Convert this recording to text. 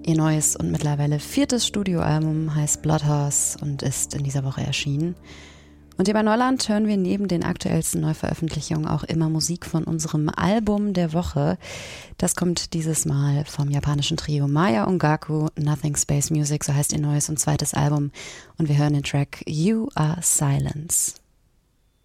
Ihr neues und mittlerweile 4. Studioalbum heißt Bloodhorse und ist in dieser Woche erschienen. Und hier bei Neuland hören wir neben den aktuellsten Neuveröffentlichungen auch immer Musik von unserem Album der Woche. Das kommt dieses Mal vom japanischen Trio Maya Ongaku, Nothing Space Music, so heißt ihr neues und zweites Album. Und wir hören den Track You Are Silence.